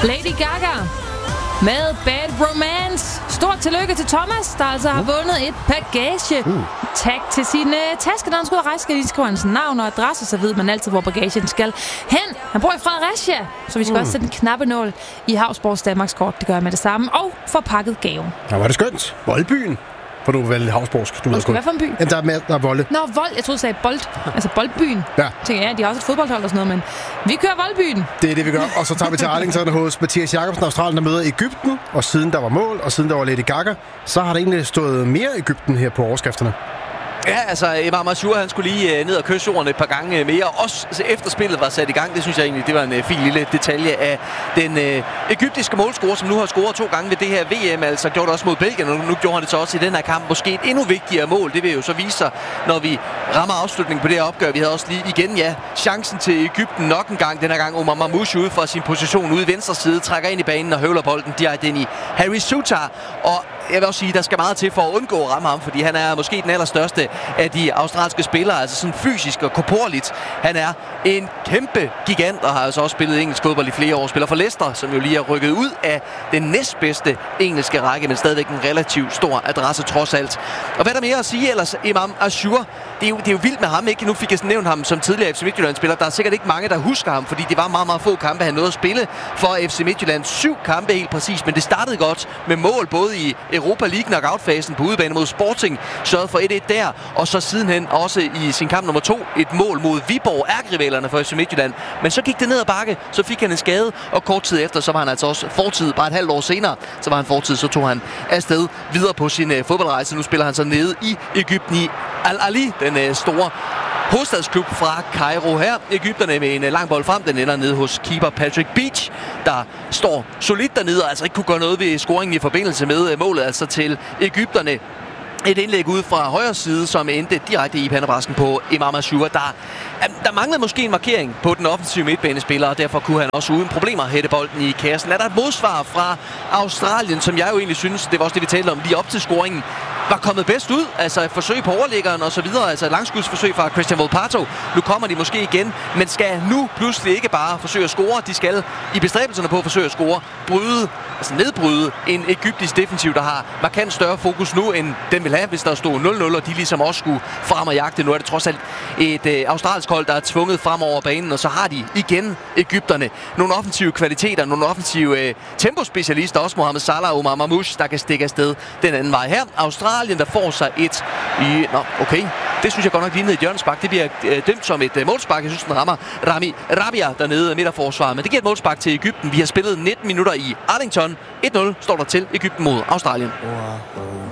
Lady Gaga med Bad Romance. Stort tillykke til Thomas, der altså har vundet et bagage tag til sin taske, når han skal ud og rejse. Skal lige skrive hans navn og adresse, så ved man altid, hvor bagagen skal hen. Han bor i Fredericia, så vi skal også sætte en knappenål i Havsborgs Danmarkskort. Det gør jeg med det samme. Og få pakket gaven. Ja, var det skønt. Voldbyen. For du er vel havsborgsk. Hvad for en by? Ja, der er Volde. Nå, Vold. Jeg troede, du sagde Bold. Altså Boldbyen. Ja. Tænker jeg, de har også et fodboldhold og sådan noget, men vi kører Voldbyen. Det er det, vi gør. Og så tager vi til Arlington hos Mathias Jacobsen, Australien, der møder Egypten. Og siden der var mål, og siden der var Lady Gaga, så har der egentlig stået mere Egypten her på overskrifterne. Ja, altså Imam Ashur, han skulle lige ned og kysse jorden et par gange mere. Også efter spillet var sat i gang. Det synes jeg egentlig, det var en fin lille detalje af den egyptiske målscorer, som nu har scoret 2 gange ved det her VM. Altså gjorde det også mod Belgien, og nu gjorde han det så også i den her kamp. Måske et endnu vigtigere mål. Det vil jo så vise sig, når vi rammer afslutningen på det her opgør. Vi havde også lige igen, chancen til Egypten nok en gang. Den her gang Omar Mamouche ude fra sin position ude i venstre side, trækker ind i banen og høvler bolden direkte ind i Harry Souttar. Og jeg vil også sige, at der skal meget til for at undgå at ramme ham, fordi han er måske den allerstørste af de australske spillere, altså sådan fysisk og korporligt. Han er en kæmpe gigant, og har altså også spillet engelsk fodbold i flere år. Spiller for Leicester, som jo lige er rykket ud af den næstbedste engelske række, men stadigvæk en relativt stor adresse trods alt. Og hvad der mere at sige ellers, Imam Ashur, det er jo vildt med ham, ikke? Nu fik jeg nævnt ham som tidligere FC Midtjylland-spiller. Der er sikkert ikke mange, der husker ham, fordi det var meget, meget få kampe, han nåede at spille for FC Midtjylland. 7 kampe helt præcis, men det startede godt med mål, både i Europa League knockout-fasen på udebane mod Sporting, sørgede for 1-1 der, og så sidenhen også i sin kamp nummer 2 et mål mod Viborg, ærkerivalerne for FC Midtjylland. Men så gik det ned ad bakke, så fik han en skade, og kort tid efter, så var han altså også fortid, bare et halvt år senere, så var han fortid, så tog han afsted videre på sin fodboldrejse. Nu spiller han så nede i Egypten i Al-Ali, den store hovedstadsklub fra Cairo her. Egypterne med en lang bold frem, den ender nede hos keeper Patrick Beach, der står solidt dernede og altså ikke kunne gøre noget ved scoringen i forbindelse med målet, altså til Egypterne. Et indlæg ud fra højre side, som endte direkte i pandebrasken på Imam Ashur. Der manglede måske en markering på den offensive midtbanespiller, og derfor kunne han også uden problemer hætte bolden i kassen. Er der et modsvar fra Australien, som jeg jo egentlig synes, det var også det, vi talte om lige op til scoringen, var kommet bedst ud, altså et forsøg på overliggeren og så videre, altså et langskudsforsøg fra Christian Volpato. Nu kommer de måske igen, men skal nu pludselig ikke bare forsøge at score, de skal i bestræbelserne på at forsøge at score, nedbryde en egyptisk defensiv, der har markant større fokus nu, end den vil have, hvis der stod 0-0, og de ligesom også skulle frem og jagte. Nu er det trods alt et australsk hold, der er tvunget frem over banen, og så har de igen Egypterne nogle offensive kvaliteter, nogle offensive tempospecialister, også Mohamed Salah og Omar Mamouche, der kan stikke afsted den anden vej her. Australien, der får sig et det synes jeg godt nok lignede et hjørnespark. Det bliver dømt som et målspark. Jeg synes, den rammer Rami Rabia dernede af midterforsvaret. Men det giver et målspark til Egypten. Vi har spillet 19 minutter i Arlington. 1-0 står der til Egypten mod Australien.